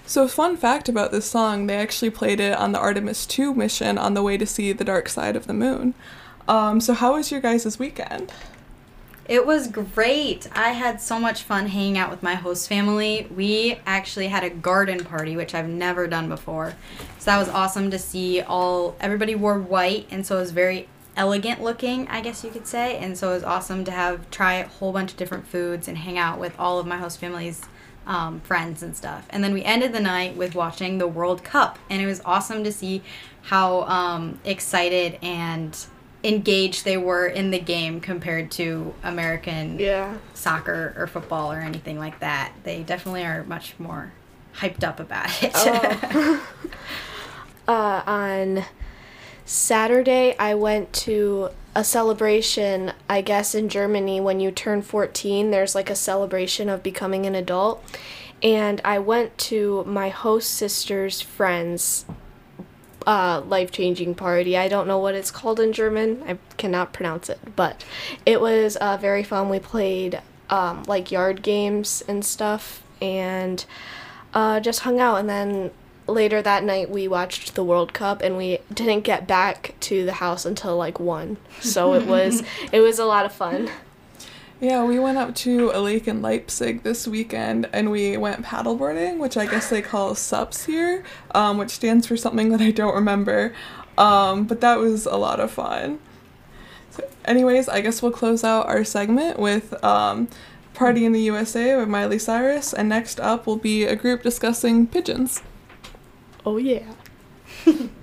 So, fun fact about this song, they actually played it on the Artemis 2 mission on the way to see the dark side of the moon. So how was your guys' weekend? It was great. I had so much fun hanging out with my host family. We actually had a garden party, which I've never done before. So that was awesome to see everybody wore white, and so it was very elegant looking, I guess you could say. And so it was awesome to try a whole bunch of different foods and hang out with all of my host family's friends and stuff. And then we ended the night with watching the World Cup, and it was awesome to see how excited and engaged they were in the game compared to American soccer or football or anything like that. They definitely are much more hyped up about it. Oh. On Saturday, I went to a celebration, I guess in Germany, when you turn 14, there's like a celebration of becoming an adult. And I went to my host sister's friend's life-changing party. I don't know what it's called in German. I cannot pronounce it, but it was very fun. We played like yard games and stuff, and just hung out. And then later that night we watched the World Cup, and we didn't get back to the house until like 1. So it was a lot of fun. Yeah, we went up to a lake in Leipzig this weekend, and we went paddleboarding, which I guess they call SUPs here, which stands for something that I don't remember, but that was a lot of fun. So anyways, I guess we'll close out our segment with Party in the USA with Miley Cyrus, and next up will be a group discussing pigeons. Oh yeah.